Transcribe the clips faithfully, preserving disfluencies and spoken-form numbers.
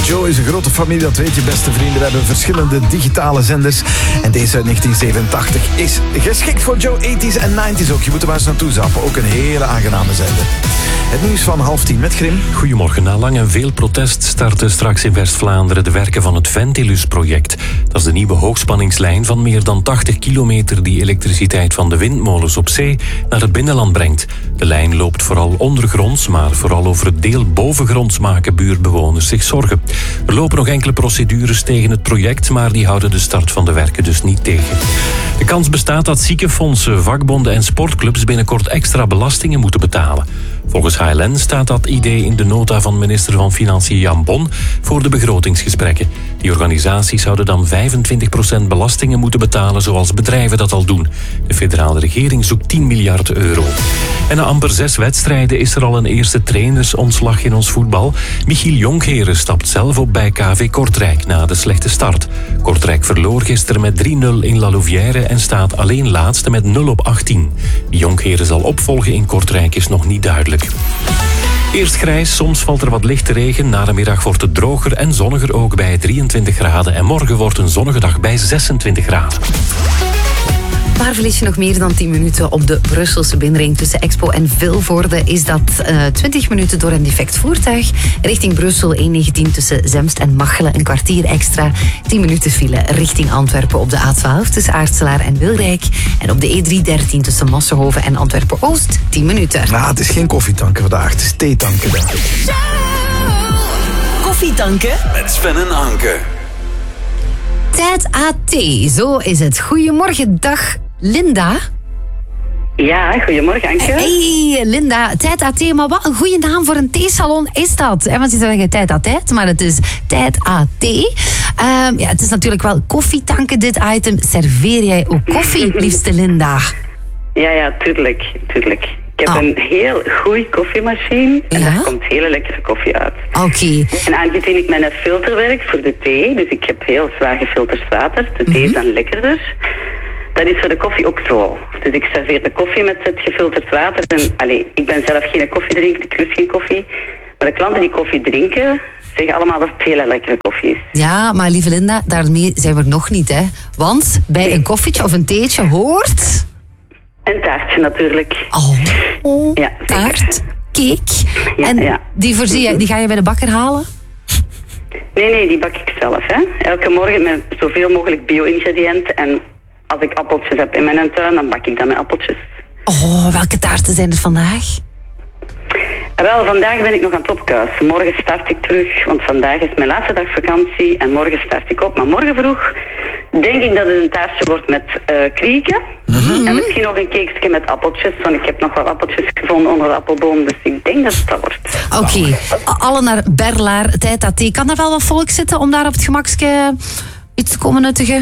Joe is een grote familie, dat weet je beste vrienden. We hebben verschillende digitale zenders. En deze uit negentien zevenentachtig is geschikt voor Joe tachtiger en negentiger ook. Je moet er maar eens naartoe zappen. Ook een hele aangename zender. Het nieuws van half tien met Grim. Goedemorgen. Na lang en veel protest starten straks in West-Vlaanderen de werken van het Ventilus-project. Dat is de nieuwe hoogspanningslijn van meer dan tachtig kilometer die elektriciteit van de windmolens op zee naar het binnenland brengt. De lijn loopt vooral ondergronds, maar vooral over het deel bovengronds maken buurtbewoners zich zorgen. Er lopen nog enkele procedures tegen het project, maar die houden de start van de werken dus niet tegen. De kans bestaat dat ziekenfondsen, vakbonden en sportclubs binnenkort extra belastingen moeten betalen. Volgens H L N staat dat idee in de nota van minister van Financiën Jan Bon voor de begrotingsgesprekken. Die organisaties zouden dan vijfentwintig procent belastingen moeten betalen zoals bedrijven dat al doen. De federale regering zoekt tien miljard euro. En na amper zes wedstrijden is er al een eerste trainersontslag in ons voetbal. Michiel Jonkheren stapt zelf op bij K V Kortrijk na de slechte start. Kortrijk verloor gisteren met drie nul in La Louvière en staat alleen laatste met nul op achttien. Wie Jonkheren zal opvolgen in Kortrijk is nog niet duidelijk. Eerst grijs, soms valt er wat lichte regen. Na de middag wordt het droger en zonniger ook bij drieëntwintig graden. En morgen wordt een zonnige dag bij zesentwintig graden. Waar verlies je nog meer dan tien minuten op de Brusselse binnenring tussen Expo en Vilvoorde? Is dat uh, twintig minuten door een defect voertuig. Richting Brussel één negentien tussen Zemst en Machelen een kwartier extra. tien minuten file richting Antwerpen op de A twaalf tussen Aartselaar en Wilrijk. En op de E driehonderddertien tussen Massenhoven en Antwerpen-Oost tien minuten. Nou, het is geen koffietanken vandaag, het is theetanken. Koffietanken met Sven en Anke. Tijd A T, zo is het. Goedemorgen, dag Linda. Ja, goedemorgen Anke. Hey Linda, Tijd A T, maar wat een goede naam voor een theesalon is dat. En want ze zeggen Tijd A Tijd, maar het is Tijd A T. Um, ja, het is natuurlijk wel koffietanken dit item. Serveer jij ook koffie, liefste Linda? Ja, ja, tuurlijk, tuurlijk. Ik heb oh. een heel goede koffiemachine en ja? Daar komt hele lekkere koffie uit. Oké. Okay. En aangezien ik met een filter werk voor de thee, dus ik heb heel zwaar gefilterd water, de thee mm-hmm. is dan lekkerder. Dat is voor de koffie ook zo. Dus ik serveer de koffie met het gefilterd water. En, allez, ik ben zelf geen koffiedrinker, ik lust geen koffie. Maar de klanten die koffie drinken, zeggen allemaal dat het hele lekkere koffie is. Ja, maar lieve Linda, daarmee zijn we er nog niet, hè. Want bij een koffietje of een theetje hoort... Een taartje natuurlijk. Oh, oh ja, taart, cake. Ja, en ja. Die, voorzie je, die ga je bij de bakker halen? Nee, nee, die bak ik zelf. Hè. Elke morgen met zoveel mogelijk bio-ingrediënten. En als ik appeltjes heb in mijn tuin, dan bak ik dat met appeltjes. Oh, welke taarten zijn er vandaag? Wel, vandaag ben ik nog aan het opkuisen. Morgen start ik terug, want vandaag is mijn laatste dag vakantie en morgen start ik op. Maar morgen vroeg denk ik dat het een taartje wordt met uh, krieken. Mm-hmm. En misschien nog een cakeje met appeltjes, want ik heb nog wel appeltjes gevonden onder de appelboom, dus ik denk dat het dat wordt. Oké, okay. Alle naar Berlaar, Tijd A T. Kan er wel wat volk zitten om daar op het gemakske iets te komen nuttigen?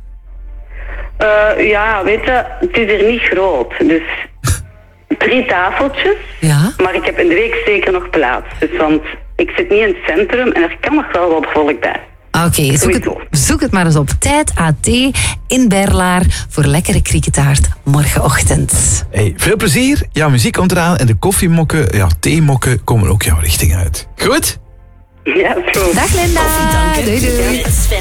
Uh, ja, weet je, het is hier niet groot, dus... Drie tafeltjes, ja? Maar ik heb in de week zeker nog plaats. Dus want ik zit niet in het centrum en er kan nog wel wat volk bij. Oké, okay, zoek, het, zoek het maar eens op. Tijd A T in Berlaar voor lekkere krieketaart morgenochtend. Hey, veel plezier. Jouw muziek komt eraan en de koffiemokken, ja, theemokken komen ook jouw richting uit. Goed? Ja, goed. Dag Linda. Doei doei.